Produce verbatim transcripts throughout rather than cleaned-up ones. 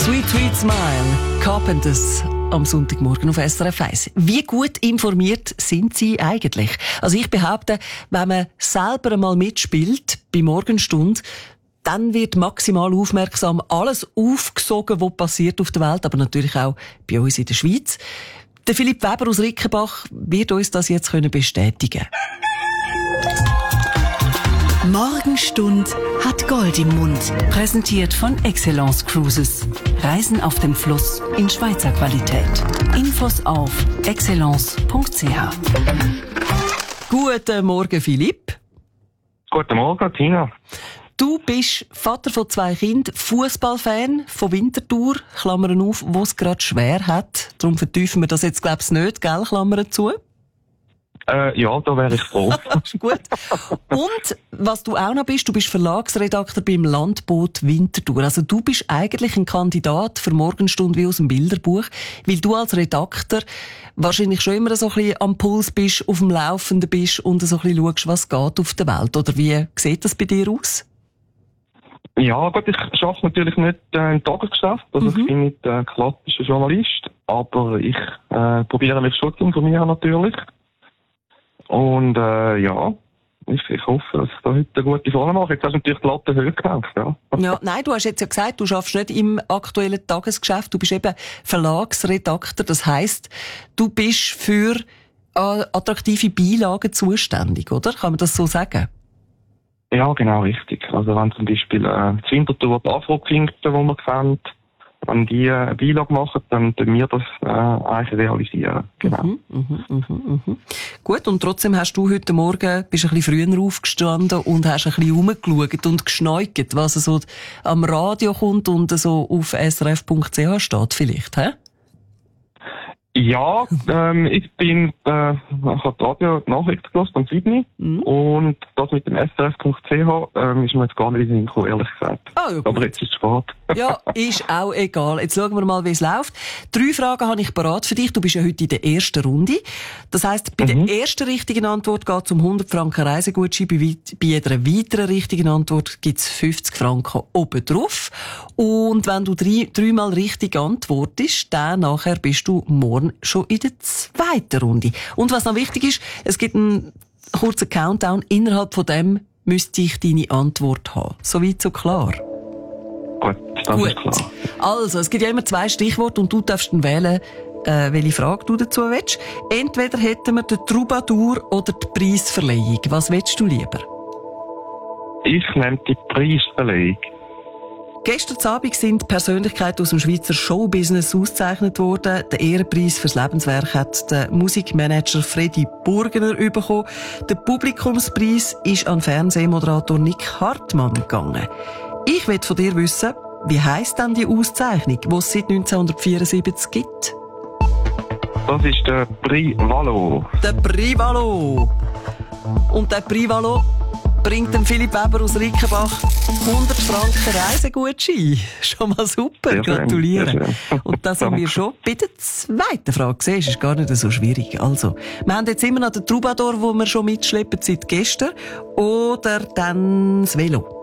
Sweet Sweet Smile, Carpenters am Sonntagmorgen auf S R F eins. Wie gut informiert sind Sie eigentlich? Also ich behaupte, wenn man selber einmal mitspielt bei Morgenstunde, dann wird maximal aufmerksam alles aufgesogen, was passiert auf der Welt, aber natürlich auch bei uns in der Schweiz. Der Philipp Weber aus Rickenbach wird uns das jetzt bestätigen können. Morgenstund hat Gold im Mund. Präsentiert von Excellence Cruises. Reisen auf dem Fluss in Schweizer Qualität. Infos auf excellence punkt c h. Guten Morgen, Philipp. Guten Morgen, Tina. Du bist Vater von zwei Kindern, Fußballfan von Winterthur, Klammern auf, wo es gerade schwer hat. Darum vertiefen wir das jetzt, glaube ich, nicht, gell, Klammern zu? Äh, ja, da wäre ich froh. Gut. Und was du auch noch bist, du bist Verlagsredakteur beim Landboot Winterthur. Also du bist eigentlich ein Kandidat für Morgenstunde wie aus dem Bilderbuch, weil du als Redakteur wahrscheinlich schon immer so ein bisschen am Puls bist, auf dem Laufenden bist und so ein bisschen schaust, was geht auf der Welt. Oder wie sieht das bei dir aus? Ja, gut, ich arbeite natürlich nicht äh, im Tagesgeschäft, also mhm. ich bin nicht äh, klassischer Journalist, aber ich äh, probiere mich schon zu informieren natürlich. Und äh, ja, ich, ich hoffe, dass ich da heute eine gute Folge mache. Jetzt hast du natürlich die Latte höher gehängt, ja. Ja, nein, du hast jetzt ja gesagt, du schaffst nicht im aktuellen Tagesgeschäft, du bist eben Verlagsredakteur, das heisst, du bist für äh, attraktive Beilagen zuständig, oder? Kann man das so sagen? Ja, genau, richtig. Also wenn zum Beispiel äh, das Winterthur die Afro-Pfinkten, die man kennt, wenn die eine Beilage machen, dann können wir das äh, eigentlich realisieren. Genau. Mhm, mhm, mhm, mhm. Gut, und trotzdem hast du heute Morgen, bist ein bisschen früher aufgestanden und hast ein bisschen rumgeschaut und geschneugt, was so am Radio kommt und so auf s r f punkt c h steht vielleicht, hä? Ja, ähm, ich bin, äh, ich habe die Radio-Nachrichten gehört am Sydney mhm. und das mit dem s r f punkt c h ähm, ist mir jetzt gar nicht in den Sinn gekommen, ehrlich gesagt. Ah, ja, aber jetzt ist es spät. Ja, ist auch egal. Jetzt schauen wir mal, wie es läuft. Drei Fragen habe ich parat für dich. Du bist ja heute in der ersten Runde. Das heisst, bei mhm. der ersten richtigen Antwort geht es um hundert Franken Reisegutschein. Bei, bei jeder weiteren richtigen Antwort gibt es fünfzig Franken obendrauf. Und wenn du drei, dreimal richtig antwortest, dann nachher bist du morgen schon in der zweiten Runde. Und was noch wichtig ist, es gibt einen kurzen Countdown. Innerhalb von dem müsste ich deine Antwort haben. Soweit so klar? Gut, das Gut. ist klar. Also, es gibt ja immer zwei Stichworte und du darfst dann wählen, äh, welche Frage du dazu willst. Entweder hätten wir den Troubadour oder die Preisverleihung. Was willst du lieber? Ich nehme die Preisverleihung. Gestern Abend sind Persönlichkeiten aus dem Schweizer Showbusiness ausgezeichnet worden. Den Ehrenpreis fürs Lebenswerk hat der Musikmanager Freddy Burgener bekommen. Der Publikumspreis ist an Fernsehmoderator Nick Hartmann gegangen. Ich will von dir wissen, wie heisst denn die Auszeichnung, die es seit neunzehnhundertvierundsiebzig gibt? Das ist der Prix Valo. Der Prix Valo. Und der Prix Valo bringt dem Philipp Weber aus Rickenbach hundert Franken Reisegutschein. Schon mal super, sehr gratuliere. Schön, sehr schön. Und da sind wir schon bei der zweiten Frage. Siehst, ist gar nicht so schwierig. Also, wir haben jetzt immer noch den Troubadour, den wir schon mitschleppen seit gestern. Oder dann das Velo.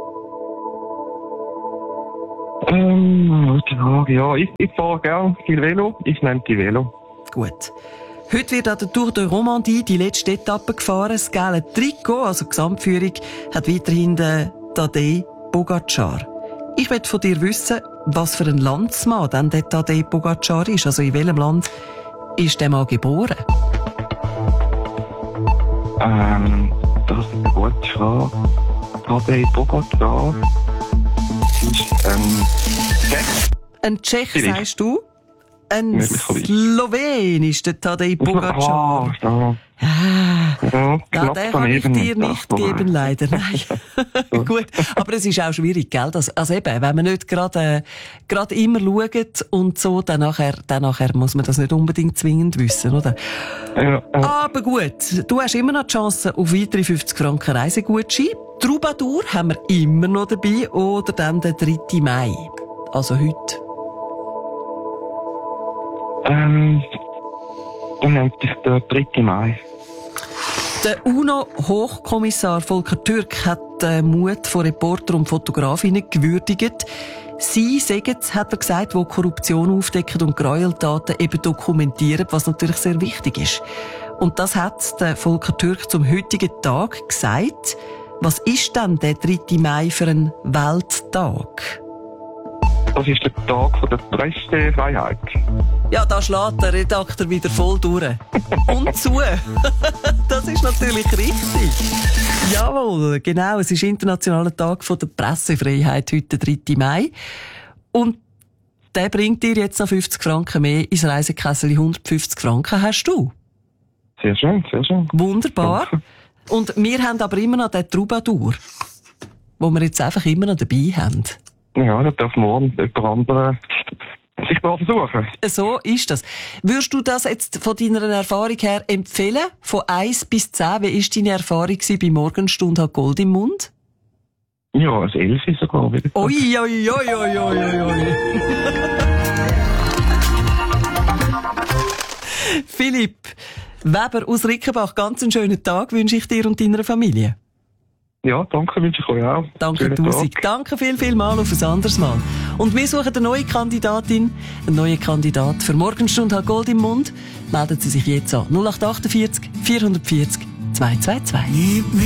Ähm, gute Frage. Ja, ich, ich fahre gerne viel Velo. Ich nehme die Velo. Gut. Heute wird an der Tour de Romandie die letzte Etappe gefahren. Das gelbe Trikot, also die Gesamtführung, hat weiterhin den Tadej Pogacar. Ich möchte von dir wissen, was für ein Landsmann denn der Tadej Pogacar ist. Also in welchem Land ist der Mann geboren? Ähm, das ist eine gute Frage. Tadej Pogacar ist ähm, Tschech. Ein Tschech, sagst du? Ein Slowen ist der Tadej Pogacar. Ah, ja. Ja, ja, ja den kann ich dir nicht geben, leider. Nein. Gut, aber es ist auch schwierig, gell? Das, also eben, wenn man nicht gerade äh, gerade immer schaut und so, dann nachher, dann nachher muss man das nicht unbedingt zwingend wissen, oder? Ja, ja. Aber gut, du hast immer noch die Chance auf weitere fünfzig Franken Reisegutschein. Troubadour haben wir immer noch dabei oder dann der dritte Mai, also heute. Ähm, dann nennt sich der dritte Mai. Der UNO-Hochkommissar Volker Türk hat den Mut von Reporter und Fotografinnen gewürdigt. Sie sagen es, hat er gesagt, wo Korruption aufdecken und Gräueltaten eben dokumentieren, was natürlich sehr wichtig ist. Und das hat der Volker Türk zum heutigen Tag gesagt. Was ist denn der dritte Mai für ein Welttag? Das ist der Tag von der Pressefreiheit. Ja, da schlägt der Redakteur wieder voll durch. Und zu. Das ist natürlich richtig. Jawohl, genau. Es ist Internationaler Tag von der Pressefreiheit, heute der dritte Mai. Und der bringt dir jetzt noch fünfzig Franken mehr ins Reisekessel. hundertfünfzig Franken hast du. Sehr schön, sehr schön. Wunderbar. Danke. Und wir haben aber immer noch den Troubadour, den wir jetzt einfach immer noch dabei haben. Ja, das darf morgen jemand anderes sich mal versuchen. So ist das. Würdest du das jetzt von deiner Erfahrung her empfehlen? Von eins bis zehn, wie war deine Erfahrung bei Morgenstunde hat Gold im Mund? Ja, als Elfi sogar wieder. Ui, ui, ui, ui, ui, ui. Philipp Weber aus Rickenbach, ganz einen schönen Tag wünsche ich dir und deiner Familie. Ja, danke, wünsche ich euch auch. Danke tausend. Danke viel, viel mal auf ein anderes Mal. Und wir suchen eine neue Kandidatin, einen neuen Kandidat für Morgenstunde hat Gold im Mund. Melden Sie sich jetzt an null acht acht vier vier vier null zwei zwei zwei.